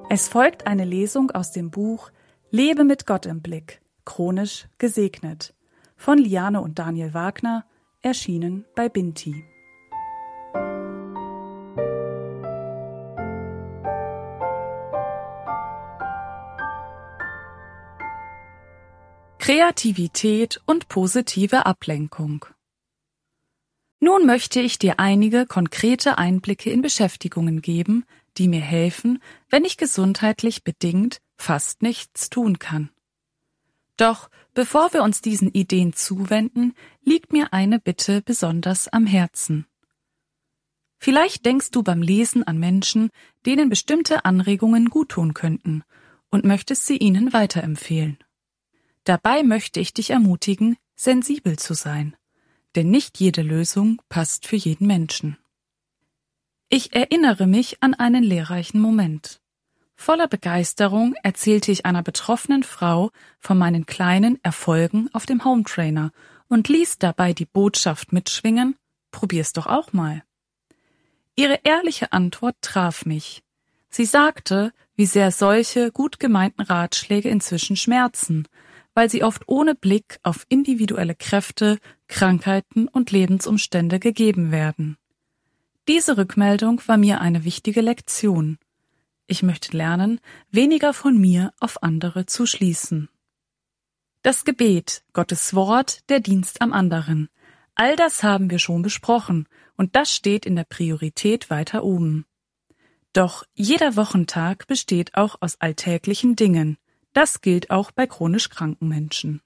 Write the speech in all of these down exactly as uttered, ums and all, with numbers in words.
Es folgt eine Lesung aus dem Buch Lebe mit Gott im Blick, chronisch gesegnet, von Liane und Daniel Wagner, erschienen bei Binti. Kreativität und positive Ablenkung. Nun möchte ich dir einige konkrete Einblicke in Beschäftigungen geben, die mir helfen, wenn ich gesundheitlich bedingt fast nichts tun kann. Doch bevor wir uns diesen Ideen zuwenden, liegt mir eine Bitte besonders am Herzen. Vielleicht denkst du beim Lesen an Menschen, denen bestimmte Anregungen guttun könnten, und möchtest sie ihnen weiterempfehlen. Dabei möchte ich dich ermutigen, sensibel zu sein, denn nicht jede Lösung passt für jeden Menschen. Ich erinnere mich an einen lehrreichen Moment. Voller Begeisterung erzählte ich einer betroffenen Frau von meinen kleinen Erfolgen auf dem Hometrainer und ließ dabei die Botschaft mitschwingen: Probier's doch auch mal. Ihre ehrliche Antwort traf mich. Sie sagte, wie sehr solche gut gemeinten Ratschläge inzwischen schmerzen, weil sie oft ohne Blick auf individuelle Kräfte, Krankheiten und Lebensumstände gegeben werden. Diese Rückmeldung war mir eine wichtige Lektion. Ich möchte lernen, weniger von mir auf andere zu schließen. Das Gebet, Gottes Wort, der Dienst am anderen. All das haben wir schon besprochen, und das steht in der Priorität weiter oben. Doch jeder Wochentag besteht auch aus alltäglichen Dingen. Das gilt auch bei chronisch kranken Menschen.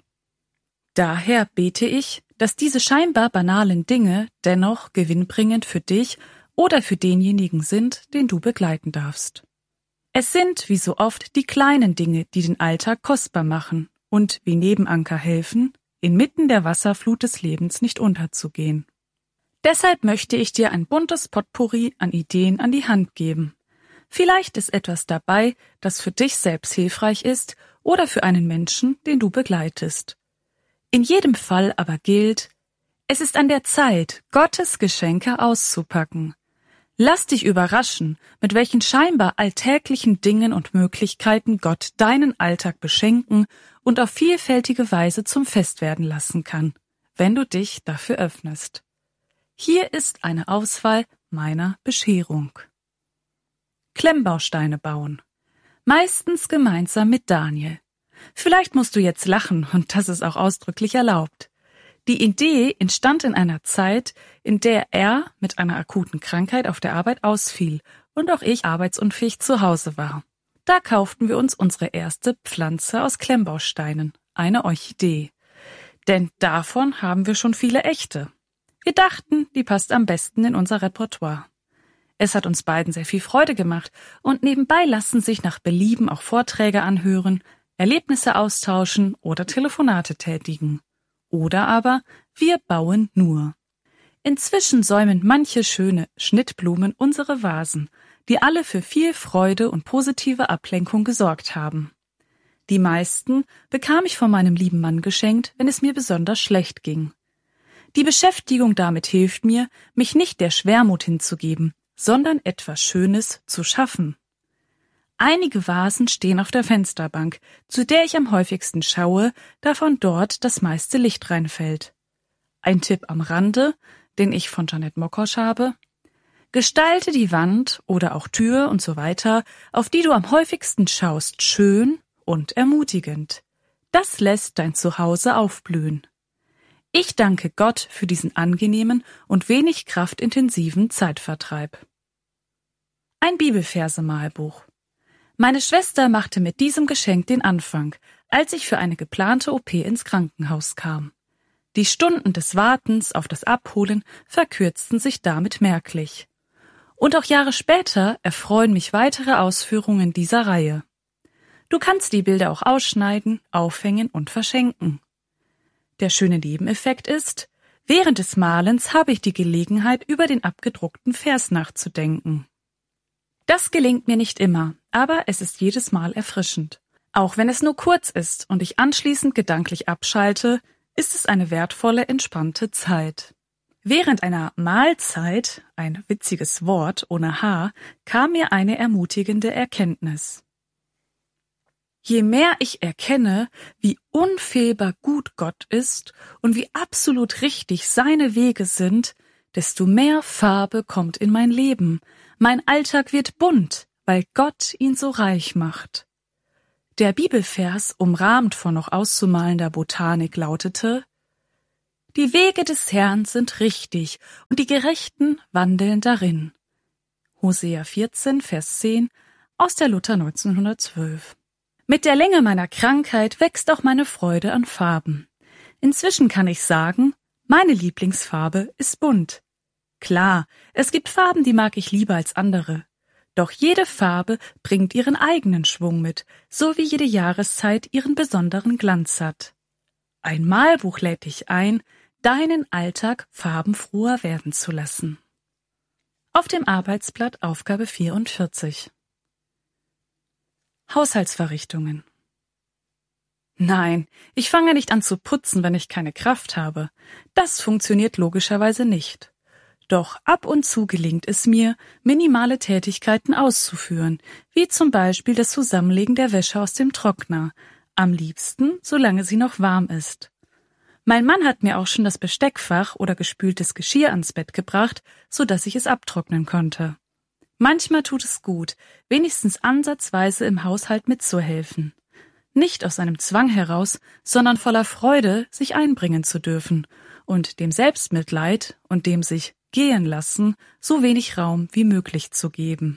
Daher bete ich, dass diese scheinbar banalen Dinge dennoch gewinnbringend für dich oder für denjenigen sind, den du begleiten darfst. Es sind, wie so oft, die kleinen Dinge, die den Alltag kostbar machen und wie Nebenanker helfen, inmitten der Wasserflut des Lebens nicht unterzugehen. Deshalb möchte ich dir ein buntes Potpourri an Ideen an die Hand geben. Vielleicht ist etwas dabei, das für dich selbst hilfreich ist oder für einen Menschen, den du begleitest. In jedem Fall aber gilt, es ist an der Zeit, Gottes Geschenke auszupacken. Lass dich überraschen, mit welchen scheinbar alltäglichen Dingen und Möglichkeiten Gott deinen Alltag beschenken und auf vielfältige Weise zum Fest werden lassen kann, wenn du dich dafür öffnest. Hier ist eine Auswahl meiner Bescherung. Klemmbausteine bauen. Meistens gemeinsam mit Daniel. Vielleicht musst du jetzt lachen, und das ist auch ausdrücklich erlaubt. Die Idee entstand in einer Zeit, in der er mit einer akuten Krankheit auf der Arbeit ausfiel und auch ich arbeitsunfähig zu Hause war. Da kauften wir uns unsere erste Pflanze aus Klemmbausteinen, eine Orchidee. Denn davon haben wir schon viele echte. Wir dachten, die passt am besten in unser Repertoire. Es hat uns beiden sehr viel Freude gemacht, und nebenbei lassen sich nach Belieben auch Vorträge anhören, Erlebnisse austauschen oder Telefonate tätigen. Oder aber wir bauen nur. Inzwischen säumen manche schöne Schnittblumen unsere Vasen, die alle für viel Freude und positive Ablenkung gesorgt haben. Die meisten bekam ich von meinem lieben Mann geschenkt, wenn es mir besonders schlecht ging. Die Beschäftigung damit hilft mir, mich nicht der Schwermut hinzugeben, sondern etwas Schönes zu schaffen. Einige Vasen stehen auf der Fensterbank, zu der ich am häufigsten schaue, da von dort das meiste Licht reinfällt. Ein Tipp am Rande, den ich von Janet Mokosch habe: Gestalte die Wand oder auch Tür und so weiter, auf die du am häufigsten schaust, schön und ermutigend. Das lässt dein Zuhause aufblühen. Ich danke Gott für diesen angenehmen und wenig kraftintensiven Zeitvertreib. Ein Bibelverse-Malbuch. Meine Schwester machte mit diesem Geschenk den Anfang, als ich für eine geplante O P ins Krankenhaus kam. Die Stunden des Wartens auf das Abholen verkürzten sich damit merklich. Und auch Jahre später erfreuen mich weitere Ausführungen dieser Reihe. Du kannst die Bilder auch ausschneiden, aufhängen und verschenken. Der schöne Nebeneffekt ist, während des Malens habe ich die Gelegenheit, über den abgedruckten Vers nachzudenken. Das gelingt mir nicht immer, aber es ist jedes Mal erfrischend. Auch wenn es nur kurz ist und ich anschließend gedanklich abschalte, ist es eine wertvolle, entspannte Zeit. Während einer Mahlzeit, ein witziges Wort ohne H, kam mir eine ermutigende Erkenntnis. Je mehr ich erkenne, wie unfehlbar gut Gott ist und wie absolut richtig seine Wege sind, desto mehr Farbe kommt in mein Leben. Mein Alltag wird bunt, weil Gott ihn so reich macht. Der Bibelvers, umrahmt von noch auszumalender Botanik, lautete: Die Wege des Herrn sind richtig und die Gerechten wandeln darin. Hosea vierzehn, Vers zehn aus der Luther neunzehnhundertzwölf. Mit der Länge meiner Krankheit wächst auch meine Freude an Farben. Inzwischen kann ich sagen, meine Lieblingsfarbe ist bunt. Klar, es gibt Farben, die mag ich lieber als andere. Doch jede Farbe bringt ihren eigenen Schwung mit, so wie jede Jahreszeit ihren besonderen Glanz hat. Ein Malbuch lädt dich ein, deinen Alltag farbenfroher werden zu lassen. Auf dem Arbeitsblatt Aufgabe vierundvierzig. Haushaltsverrichtungen. Nein, ich fange nicht an zu putzen, wenn ich keine Kraft habe. Das funktioniert logischerweise nicht. Doch ab und zu gelingt es mir, minimale Tätigkeiten auszuführen, wie zum Beispiel das Zusammenlegen der Wäsche aus dem Trockner, am liebsten, solange sie noch warm ist. Mein Mann hat mir auch schon das Besteckfach oder gespültes Geschirr ans Bett gebracht, so dass ich es abtrocknen konnte. Manchmal tut es gut, wenigstens ansatzweise im Haushalt mitzuhelfen. Nicht aus einem Zwang heraus, sondern voller Freude, sich einbringen zu dürfen und dem Selbstmitleid und dem sich gehen lassen so wenig Raum wie möglich zu geben.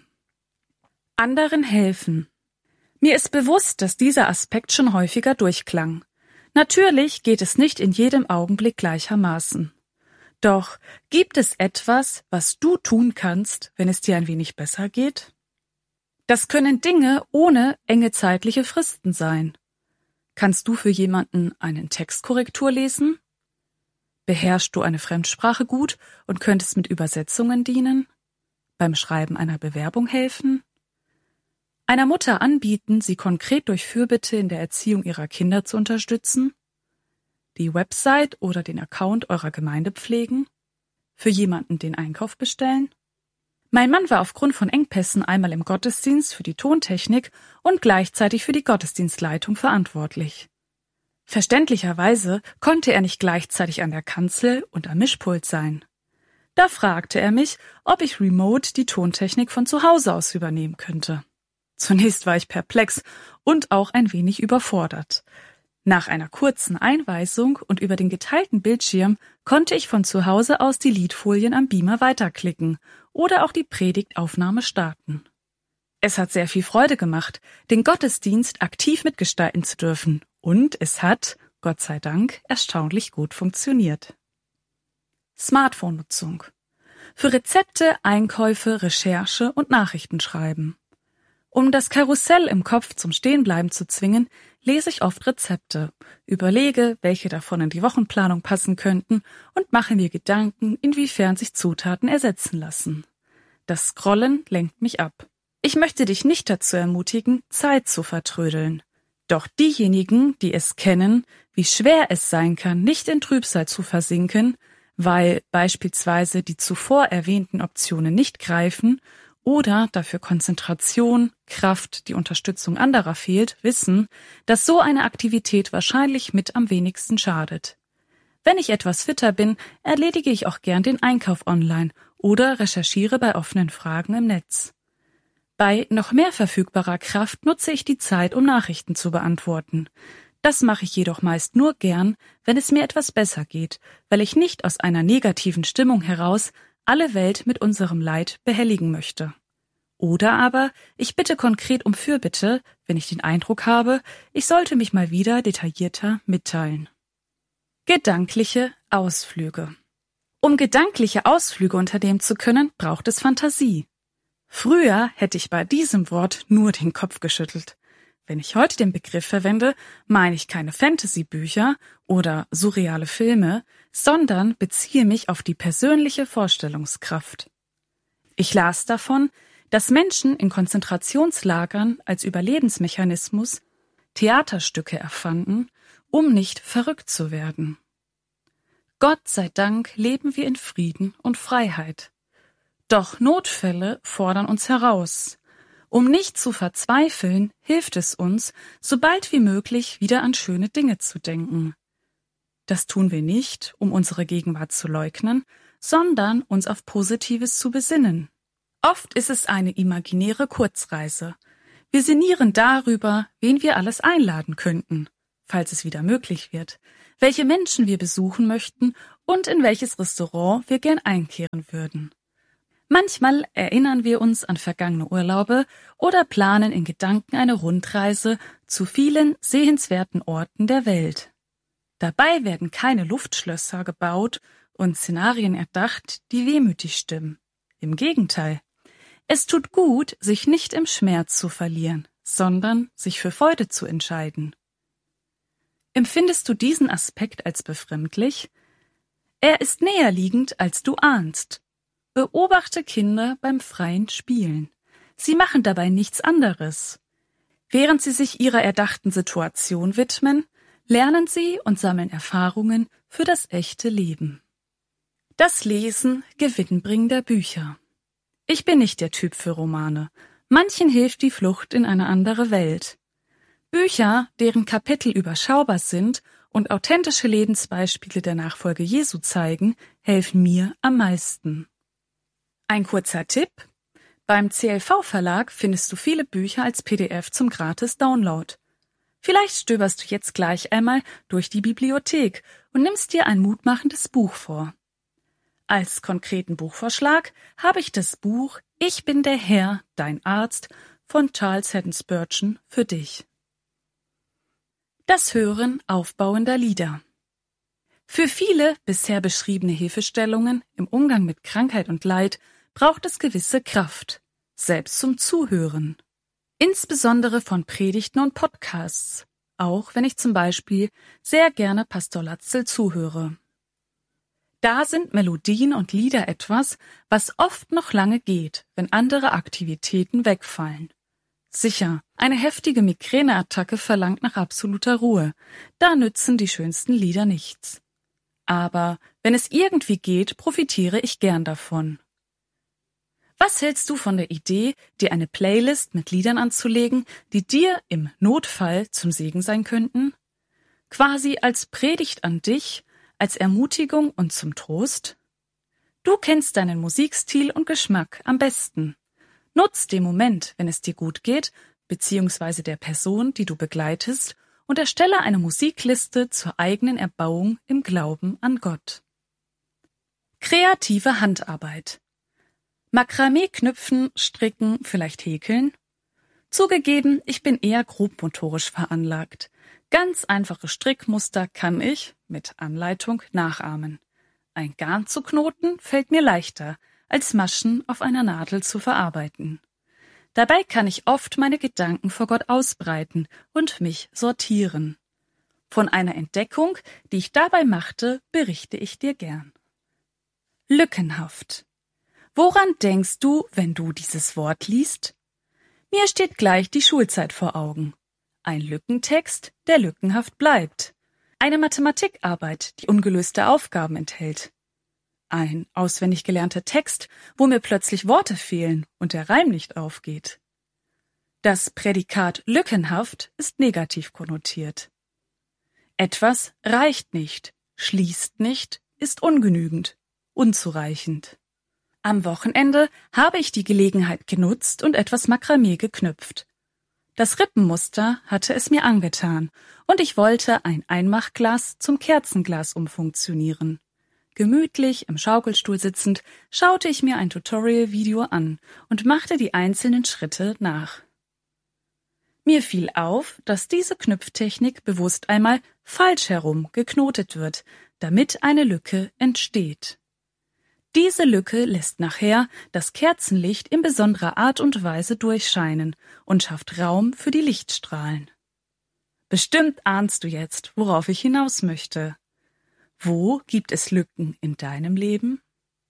Anderen helfen. Mir ist bewusst, dass dieser Aspekt schon häufiger durchklang. Natürlich geht es nicht in jedem Augenblick gleichermaßen. Doch gibt es etwas, was du tun kannst, wenn es dir ein wenig besser geht? Das können Dinge ohne enge zeitliche Fristen sein. Kannst du für jemanden einen Textkorrektur lesen? Beherrschst du eine Fremdsprache gut und könntest mit Übersetzungen dienen? Beim Schreiben einer Bewerbung helfen? Einer Mutter anbieten, sie konkret durch Fürbitte in der Erziehung ihrer Kinder zu unterstützen? Die Website oder den Account eurer Gemeinde pflegen? Für jemanden den Einkauf bestellen? Mein Mann war aufgrund von Engpässen einmal im Gottesdienst für die Tontechnik und gleichzeitig für die Gottesdienstleitung verantwortlich. Verständlicherweise konnte er nicht gleichzeitig an der Kanzel und am Mischpult sein. Da fragte er mich, ob ich remote die Tontechnik von zu Hause aus übernehmen könnte. Zunächst war ich perplex und auch ein wenig überfordert. Nach einer kurzen Einweisung und über den geteilten Bildschirm konnte ich von zu Hause aus die Liedfolien am Beamer weiterklicken oder auch die Predigtaufnahme starten. Es hat sehr viel Freude gemacht, den Gottesdienst aktiv mitgestalten zu dürfen, und es hat, Gott sei Dank, erstaunlich gut funktioniert. Smartphone-Nutzung. Für Rezepte, Einkäufe, Recherche und Nachrichtenschreiben. Um das Karussell im Kopf zum Stehenbleiben zu zwingen, lese ich oft Rezepte, überlege, welche davon in die Wochenplanung passen könnten und mache mir Gedanken, inwiefern sich Zutaten ersetzen lassen. Das Scrollen lenkt mich ab. Ich möchte dich nicht dazu ermutigen, Zeit zu vertrödeln. Doch diejenigen, die es kennen, wie schwer es sein kann, nicht in Trübsal zu versinken, weil beispielsweise die zuvor erwähnten Optionen nicht greifen oder dafür Konzentration, Kraft, die Unterstützung anderer fehlt, wissen, dass so eine Aktivität wahrscheinlich mit am wenigsten schadet. Wenn ich etwas fitter bin, erledige ich auch gern den Einkauf online oder recherchiere bei offenen Fragen im Netz. Bei noch mehr verfügbarer Kraft nutze ich die Zeit, um Nachrichten zu beantworten. Das mache ich jedoch meist nur gern, wenn es mir etwas besser geht, weil ich nicht aus einer negativen Stimmung heraus alle Welt mit unserem Leid behelligen möchte. Oder aber ich bitte konkret um Fürbitte, wenn ich den Eindruck habe, ich sollte mich mal wieder detaillierter mitteilen. Gedankliche Ausflüge. Um gedankliche Ausflüge unternehmen zu können, braucht es Fantasie. Früher hätte ich bei diesem Wort nur den Kopf geschüttelt. Wenn ich heute den Begriff verwende, meine ich keine Fantasy-Bücher oder surreale Filme, sondern beziehe mich auf die persönliche Vorstellungskraft. Ich las davon, dass Menschen in Konzentrationslagern als Überlebensmechanismus Theaterstücke erfanden, um nicht verrückt zu werden. Gott sei Dank leben wir in Frieden und Freiheit. Doch Notfälle fordern uns heraus. Um nicht zu verzweifeln, hilft es uns, so bald wie möglich wieder an schöne Dinge zu denken. Das tun wir nicht, um unsere Gegenwart zu leugnen, sondern uns auf Positives zu besinnen. Oft ist es eine imaginäre Kurzreise. Wir sinnieren darüber, wen wir alles einladen könnten, falls es wieder möglich wird, welche Menschen wir besuchen möchten und in welches Restaurant wir gern einkehren würden. Manchmal erinnern wir uns an vergangene Urlaube oder planen in Gedanken eine Rundreise zu vielen sehenswerten Orten der Welt. Dabei werden keine Luftschlösser gebaut und Szenarien erdacht, die wehmütig stimmen. Im Gegenteil. Es tut gut, sich nicht im Schmerz zu verlieren, sondern sich für Freude zu entscheiden. Empfindest du diesen Aspekt als befremdlich? Er ist näher liegend, als du ahnst. Beobachte Kinder beim freien Spielen. Sie machen dabei nichts anderes. Während sie sich ihrer erdachten Situation widmen, lernen sie und sammeln Erfahrungen für das echte Leben. Das Lesen gewinnbringender Bücher. Ich bin nicht der Typ für Romane. Manchen hilft die Flucht in eine andere Welt. Bücher, deren Kapitel überschaubar sind und authentische Lebensbeispiele der Nachfolge Jesu zeigen, helfen mir am meisten. Ein kurzer Tipp: Beim C L V-Verlag findest du viele Bücher als P D F zum Gratis-Download. Vielleicht stöberst du jetzt gleich einmal durch die Bibliothek und nimmst dir ein mutmachendes Buch vor. Als konkreten Buchvorschlag habe ich das Buch »Ich bin der Herr, dein Arzt« von Charles Haddon Spurgeon für dich. Das Hören aufbauender Lieder. Für viele bisher beschriebene Hilfestellungen im Umgang mit Krankheit und Leid braucht es gewisse Kraft, selbst zum Zuhören. Insbesondere von Predigten und Podcasts, auch wenn ich zum Beispiel sehr gerne Pastor Latzel zuhöre. Da sind Melodien und Lieder etwas, was oft noch lange geht, wenn andere Aktivitäten wegfallen. Sicher, eine heftige Migräneattacke verlangt nach absoluter Ruhe, da nützen die schönsten Lieder nichts. Aber wenn es irgendwie geht, profitiere ich gern davon. Was hältst du von der Idee, dir eine Playlist mit Liedern anzulegen, die dir im Notfall zum Segen sein könnten? Quasi als Predigt an dich, als Ermutigung und zum Trost? Du kennst deinen Musikstil und Geschmack am besten. Nutz den Moment, wenn es dir gut geht, beziehungsweise der Person, die du begleitest, und erstelle eine Musikliste zur eigenen Erbauung im Glauben an Gott. Kreative Handarbeit. Makramee knüpfen, stricken, vielleicht häkeln? Zugegeben, ich bin eher grobmotorisch veranlagt. Ganz einfache Strickmuster kann ich, mit Anleitung, nachahmen. Ein Garn zu knoten fällt mir leichter, als Maschen auf einer Nadel zu verarbeiten. Dabei kann ich oft meine Gedanken vor Gott ausbreiten und mich sortieren. Von einer Entdeckung, die ich dabei machte, berichte ich dir gern. Lückenhaft. Woran denkst du, wenn du dieses Wort liest? Mir steht gleich die Schulzeit vor Augen. Ein Lückentext, der lückenhaft bleibt. Eine Mathematikarbeit, die ungelöste Aufgaben enthält. Ein auswendig gelernter Text, wo mir plötzlich Worte fehlen und der Reim nicht aufgeht. Das Prädikat lückenhaft ist negativ konnotiert. Etwas reicht nicht, schließt nicht, ist ungenügend, unzureichend. Am Wochenende habe ich die Gelegenheit genutzt und etwas Makramee geknüpft. Das Rippenmuster hatte es mir angetan und ich wollte ein Einmachglas zum Kerzenglas umfunktionieren. Gemütlich im Schaukelstuhl sitzend schaute ich mir ein Tutorial-Video an und machte die einzelnen Schritte nach. Mir fiel auf, dass diese Knüpftechnik bewusst einmal falsch herum geknotet wird, damit eine Lücke entsteht. Diese Lücke lässt nachher das Kerzenlicht in besonderer Art und Weise durchscheinen und schafft Raum für die Lichtstrahlen. Bestimmt ahnst du jetzt, worauf ich hinaus möchte. Wo gibt es Lücken in deinem Leben?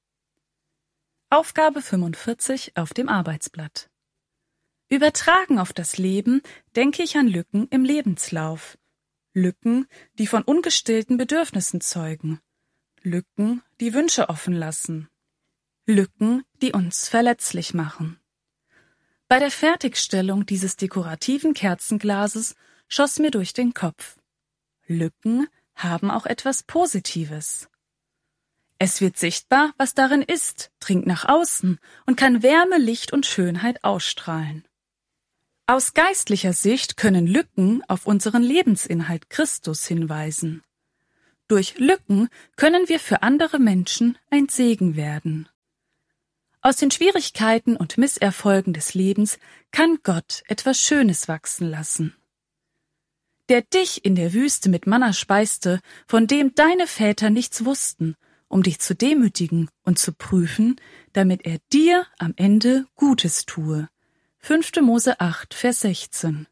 Aufgabe fünfundvierzig auf dem Arbeitsblatt. Übertragen auf das Leben denke ich an Lücken im Lebenslauf. Lücken, die von ungestillten Bedürfnissen zeugen. Lücken, die Wünsche offen lassen. Lücken, die uns verletzlich machen. Bei der Fertigstellung dieses dekorativen Kerzenglases schoss mir durch den Kopf: Lücken haben auch etwas Positives. Es wird sichtbar, was darin ist, dringt nach außen und kann Wärme, Licht und Schönheit ausstrahlen. Aus geistlicher Sicht können Lücken auf unseren Lebensinhalt Christus hinweisen. Durch Lücken können wir für andere Menschen ein Segen werden. Aus den Schwierigkeiten und Misserfolgen des Lebens kann Gott etwas Schönes wachsen lassen. Der dich in der Wüste mit Manna speiste, von dem deine Väter nichts wussten, um dich zu demütigen und zu prüfen, damit er dir am Ende Gutes tue. fünfte Mose acht, Vers sechzehn.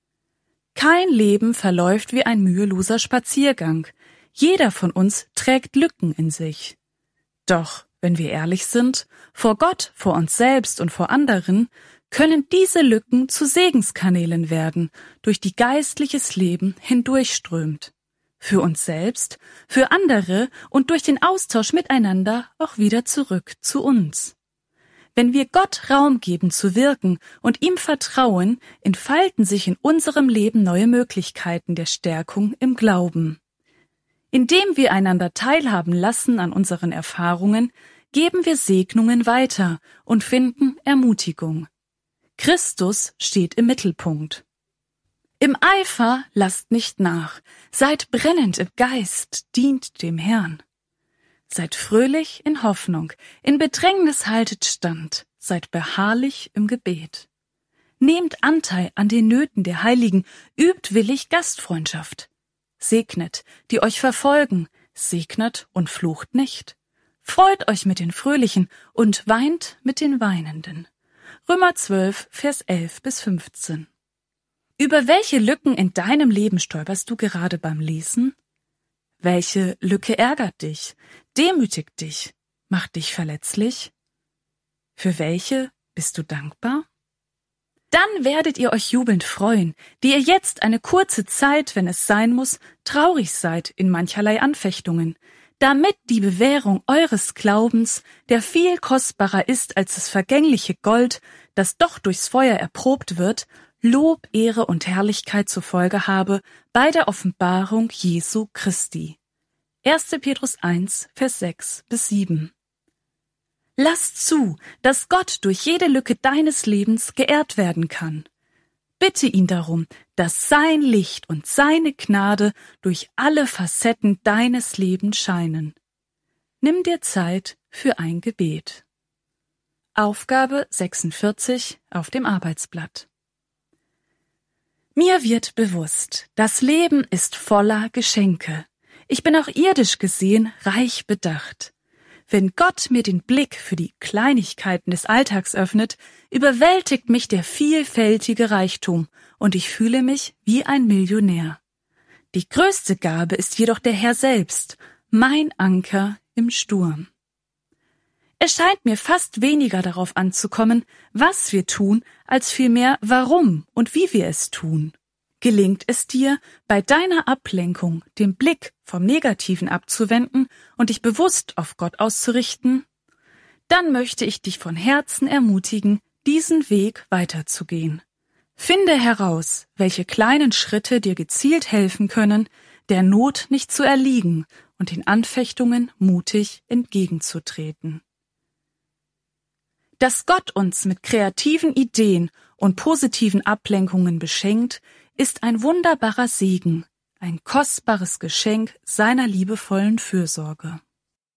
Kein Leben verläuft wie ein müheloser Spaziergang. Jeder von uns trägt Lücken in sich. Doch, wenn wir ehrlich sind, vor Gott, vor uns selbst und vor anderen, können diese Lücken zu Segenskanälen werden, durch die geistliches Leben hindurchströmt. Für uns selbst, für andere und durch den Austausch miteinander auch wieder zurück zu uns. Wenn wir Gott Raum geben zu wirken und ihm vertrauen, entfalten sich in unserem Leben neue Möglichkeiten der Stärkung im Glauben. Indem wir einander teilhaben lassen an unseren Erfahrungen, geben wir Segnungen weiter und finden Ermutigung. Christus steht im Mittelpunkt. Im Eifer lasst nicht nach, seid brennend im Geist, dient dem Herrn. Seid fröhlich in Hoffnung, in Bedrängnis haltet stand, seid beharrlich im Gebet. Nehmt Anteil an den Nöten der Heiligen, übt willig Gastfreundschaft. Segnet, die euch verfolgen, segnet und flucht nicht. Freut euch mit den Fröhlichen und weint mit den Weinenden. Römer zwölf, Vers elf bis fünfzehn. Über welche Lücken in deinem Leben stolperst du gerade beim Lesen? Welche Lücke ärgert dich, demütigt dich, macht dich verletzlich? Für welche bist du dankbar? Dann werdet ihr euch jubelnd freuen, die ihr jetzt eine kurze Zeit, wenn es sein muss, traurig seid in mancherlei Anfechtungen, damit die Bewährung eures Glaubens, der viel kostbarer ist als das vergängliche Gold, das doch durchs Feuer erprobt wird, Lob, Ehre und Herrlichkeit zur Folge habe bei der Offenbarung Jesu Christi. erster Petrus eins, Vers sechs bis sieben. Lasst zu, dass Gott durch jede Lücke deines Lebens geehrt werden kann. Bitte ihn darum, dass sein Licht und seine Gnade durch alle Facetten deines Lebens scheinen. Nimm dir Zeit für ein Gebet. Aufgabe sechsundvierzig auf dem Arbeitsblatt. Mir wird bewusst, das Leben ist voller Geschenke. Ich bin auch irdisch gesehen reich bedacht. Wenn Gott mir den Blick für die Kleinigkeiten des Alltags öffnet, überwältigt mich der vielfältige Reichtum und ich fühle mich wie ein Millionär. Die größte Gabe ist jedoch der Herr selbst, mein Anker im Sturm. Es scheint mir fast weniger darauf anzukommen, was wir tun, als vielmehr warum und wie wir es tun. Gelingt es dir, bei deiner Ablenkung den Blick vom Negativen abzuwenden und dich bewusst auf Gott auszurichten? Dann möchte ich dich von Herzen ermutigen, diesen Weg weiterzugehen. Finde heraus, welche kleinen Schritte dir gezielt helfen können, der Not nicht zu erliegen und den Anfechtungen mutig entgegenzutreten. Dass Gott uns mit kreativen Ideen und positiven Ablenkungen beschenkt, ist ein wunderbarer Segen, ein kostbares Geschenk seiner liebevollen Fürsorge.